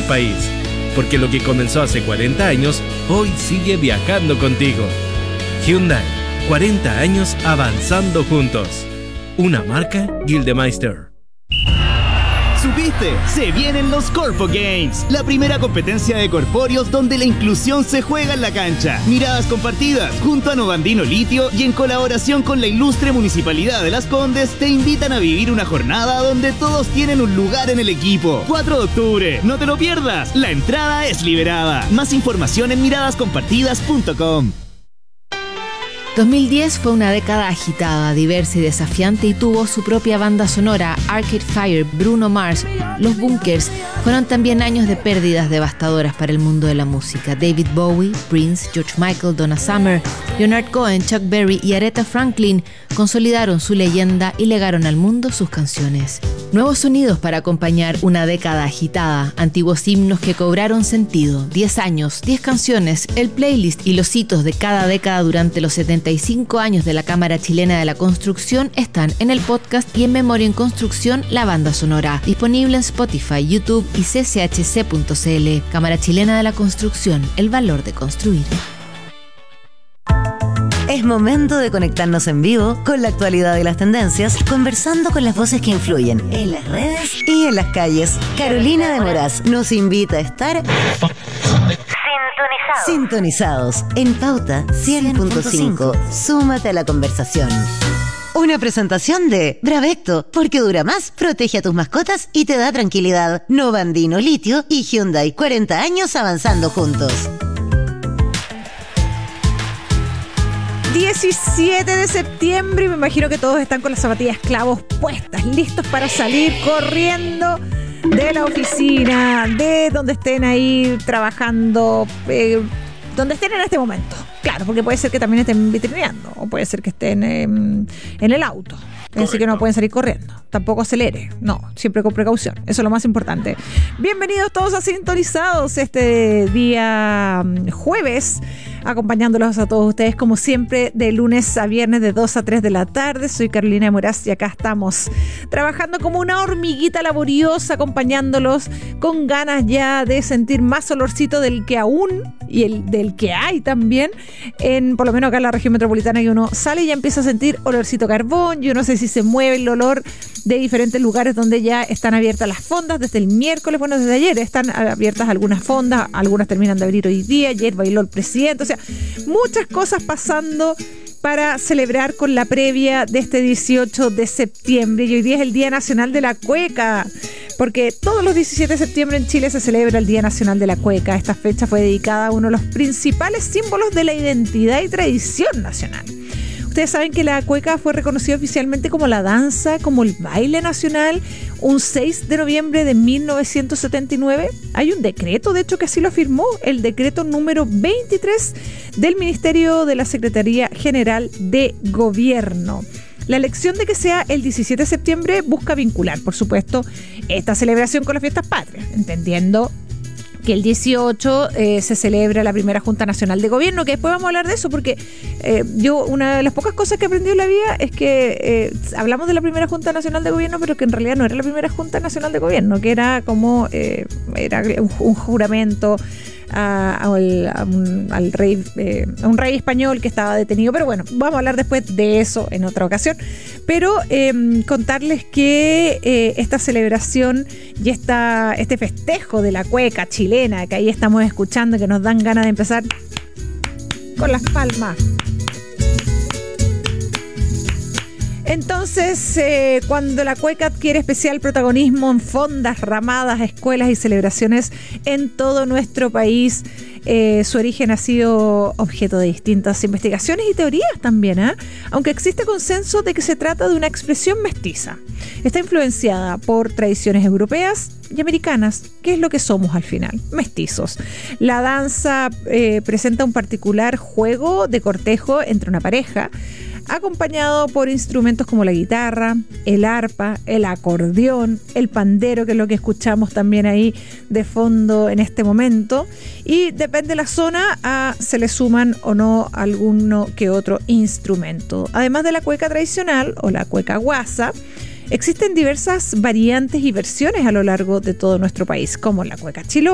país. Porque lo que comenzó hace 40 años, hoy sigue viajando contigo. Hyundai, 40 años avanzando juntos. Una marca Gildemeister. ¿Supiste? Se vienen los Corpo Games, la primera competencia de corpóreos donde la inclusión se juega en la cancha. Miradas compartidas, junto a Novandino Litio y en colaboración con la ilustre Municipalidad de Las Condes, te invitan a vivir una jornada donde todos tienen un lugar en el equipo. 4 de octubre, no te lo pierdas, la entrada es liberada. Más información en miradascompartidas.com. 2010 fue una década agitada, diversa y desafiante y tuvo su propia banda sonora. Arcade Fire, Bruno Mars, Los Bunkers fueron también años de pérdidas devastadoras para el mundo de la música. David Bowie, Prince, George Michael, Donna Summer, Leonard Cohen, Chuck Berry y Aretha Franklin consolidaron su leyenda y legaron al mundo sus canciones. Nuevos sonidos para acompañar una década agitada, antiguos himnos que cobraron sentido, 10 años, 10 canciones, el playlist y los hitos de cada década durante los 75 años de la Cámara Chilena de la Construcción están en el podcast y en Memoria en Construcción, la banda sonora, disponible en Spotify, YouTube y cchc.cl. Cámara Chilena de la Construcción, el valor de construir. Es momento de conectarnos en vivo con la actualidad y las tendencias, conversando con las voces que influyen en las redes y en las calles. Carolina de Moraz nos invita a estar sintonizados en Pauta 100.5. Súmate a la conversación. Una presentación de Bravecto, porque dura más, protege a tus mascotas y te da tranquilidad. Novandino Litio y Hyundai, 40 años avanzando juntos. 17 de septiembre y me imagino que todos están con las zapatillas clavos puestas, listos para salir corriendo de la oficina, de donde estén ahí trabajando, donde estén en este momento. Claro, porque puede ser que también estén vitrineando o puede ser que estén en el auto. Así que no pueden salir corriendo. Tampoco acelere. No, siempre con precaución. Eso es lo más importante. Bienvenidos todos a Sintonizados este día jueves, acompañándolos a todos ustedes como siempre de lunes a viernes de 2 a 3 de la tarde. Soy Carolina de Moraz y acá estamos trabajando como una hormiguita laboriosa, acompañándolos con ganas ya de sentir más olorcito del que aún y del que hay también, por lo menos acá en la región metropolitana, que uno sale y ya empieza a sentir olorcito carbón. Yo no sé si se mueve el olor de diferentes lugares donde ya están abiertas las fondas desde el miércoles, bueno, desde ayer están abiertas algunas fondas, algunas terminan de abrir hoy día, ayer bailó el presidente, o sea, muchas cosas pasando para celebrar con la previa de este 18 de septiembre. Y hoy día es el Día Nacional de la Cueca, porque todos los 17 de septiembre en Chile se celebra el Día Nacional de la Cueca. Esta fecha fue dedicada a uno de los principales símbolos de la identidad y tradición nacional. Ustedes saben que la cueca fue reconocida oficialmente como la danza, como el baile nacional, un 6 de noviembre de 1979. Hay un decreto, de hecho, que así lo afirmó, el decreto número 23 del Ministerio de la Secretaría General de Gobierno. La elección de que sea el 17 de septiembre busca vincular, por supuesto, esta celebración con las fiestas patrias, entendiendo que el 18 se celebra la primera Junta Nacional de Gobierno, que después vamos a hablar de eso, porque yo una de las pocas cosas que aprendí en la vida es que hablamos de la primera Junta Nacional de Gobierno, pero que en realidad no era la primera Junta Nacional de Gobierno, que era como era un juramento a un rey español que estaba detenido, pero bueno, vamos a hablar después de eso en otra ocasión. Pero contarles que esta celebración y este festejo de la cueca chilena que ahí estamos escuchando, que nos dan ganas de empezar con las palmas. Entonces, cuando la cueca adquiere especial protagonismo en fondas, ramadas, escuelas y celebraciones en todo nuestro país, su origen ha sido objeto de distintas investigaciones y teorías también, aunque existe consenso de que se trata de una expresión mestiza. Está influenciada por tradiciones europeas y americanas, que es lo que somos al final, mestizos. La danza presenta un particular juego de cortejo entre una pareja, acompañado por instrumentos como la guitarra, el arpa, el acordeón, el pandero, que es lo que escuchamos también ahí de fondo en este momento, y depende de la zona, se le suman o no alguno que otro instrumento. Además de la cueca tradicional o la cueca guasa, existen diversas variantes y versiones a lo largo de todo nuestro país, como la cueca chilota,